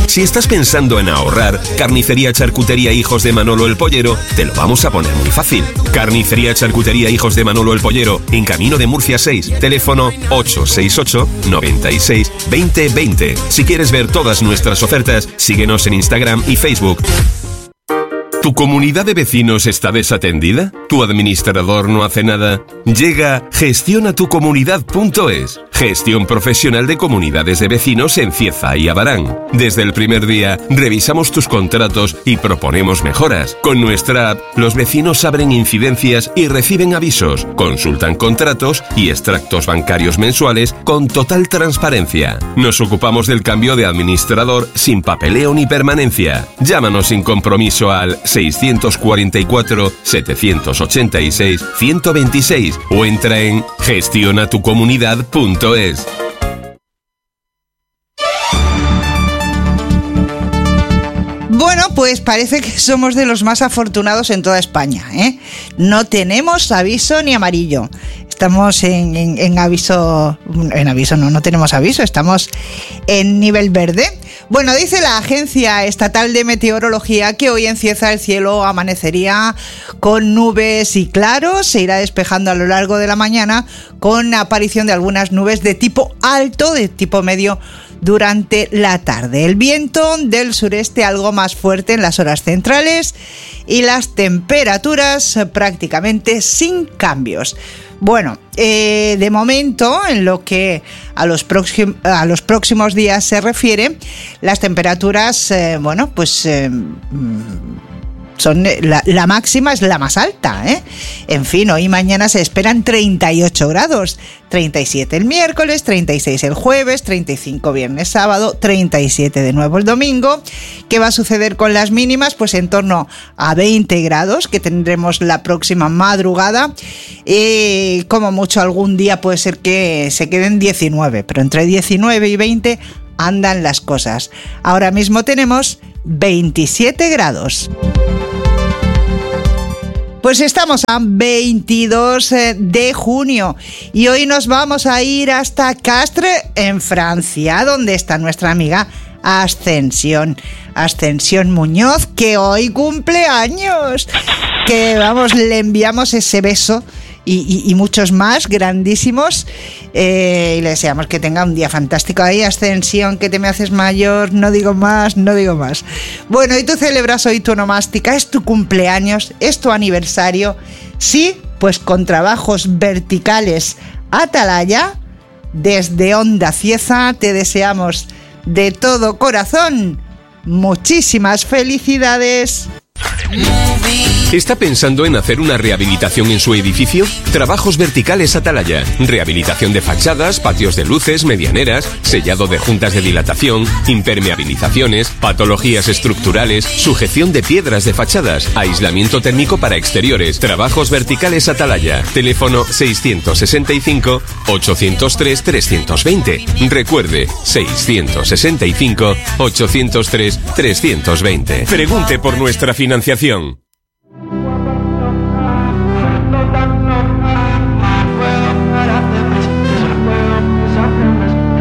Si estás pensando en ahorrar, Carnicería Charcutería Hijos de Manolo el Pollero te lo vamos a poner muy fácil. Carnicería Charcutería Hijos de Manolo el Pollero, en Camino de Murcia 6, teléfono 868 96 20 20. Si quieres ver todas nuestras ofertas, síguenos en Instagram y Facebook. ¿Tu comunidad de vecinos está desatendida? ¿Tu administrador no hace nada? Llega gestionatucomunidad.es. Gestión profesional de comunidades de vecinos en Cieza y Abarán. Desde el primer día, revisamos tus contratos y proponemos mejoras. Con nuestra app, los vecinos abren incidencias y reciben avisos, consultan contratos y extractos bancarios mensuales con total transparencia. Nos ocupamos del cambio de administrador sin papeleo ni permanencia. Llámanos sin compromiso al 644 786 126 o entra en gestionatucomunidad.es. Bueno, pues parece que somos de los más afortunados en toda España, ¿eh? No tenemos aviso ni amarillo. Estamos en aviso... No tenemos aviso, estamos en nivel verde. Bueno, dice la Agencia Estatal de Meteorología que hoy en Cieza el cielo amanecería con nubes y claros, se irá despejando a lo largo de la mañana con aparición de algunas nubes de tipo alto, de tipo medio durante la tarde. El viento del sureste algo más fuerte en las horas centrales y las temperaturas prácticamente sin cambios. Bueno, de momento, en lo que a los próximos días se las temperaturas, son la máxima es la más alta, ¿eh? En fin, hoy y mañana se esperan 38 grados, 37 el miércoles, 36 el jueves, 35 viernes, sábado, 37 de nuevo el domingo. ¿Qué va a suceder con las mínimas? Pues en torno a 20 grados que tendremos la próxima madrugada. Como mucho algún día puede ser que se queden 19, pero entre 19 y 20 andan las cosas. Ahora mismo tenemos 27 grados. Pues estamos a 22 de junio y hoy nos vamos a ir hasta Castres, en Francia, donde está nuestra amiga Ascensión Muñoz, que hoy cumple años. Que vamos, le enviamos ese beso y muchos más grandísimos, y le deseamos que tenga un día fantástico. Ahí, Ascensión, que te me haces mayor, no digo más. Bueno, y tú celebras hoy tu onomástica, es tu cumpleaños, es tu aniversario. Sí, pues con Trabajos Verticales Atalaya, desde Onda Cieza, te deseamos de todo corazón muchísimas felicidades. ¿Está pensando en hacer una rehabilitación en su edificio? Trabajos Verticales Atalaya. Rehabilitación de fachadas, patios de luces, medianeras, sellado de juntas de dilatación, impermeabilizaciones, patologías estructurales, sujeción de piedras de fachadas, aislamiento térmico para exteriores. Trabajos Verticales Atalaya. Teléfono 665 803 320. Recuerde, 665 803 320. Pregunte por nuestra financiación.